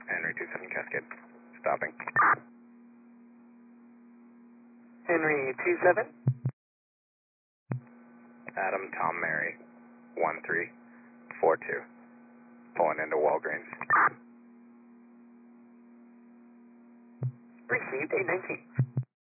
Henry 27 Cascade. Stopping. Henry 27. Adam Tom Mary 1342. Pulling into Walgreens. Received 819.